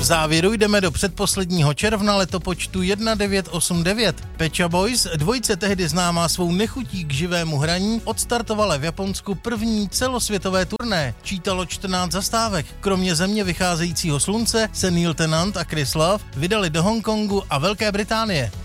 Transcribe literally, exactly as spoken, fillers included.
V závěru jdeme do předposledního června letopočtu devět osm devět. Pet Shop Boys, dvojice tehdy známá svou nechutí k živému hraní, odstartovala v Japonsku první celosvětové turné. Čítalo čtrnáct zastávek. Kromě země vycházejícího slunce se Neil Tennant a Chris Love vydali do Hongkongu a Velké Británie.